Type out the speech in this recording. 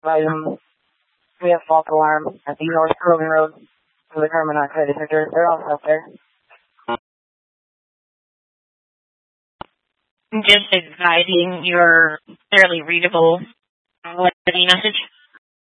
We have false alarm at the North Roman Road for the carbon monoxide detector. They're all up there. Just advising your fairly readable message.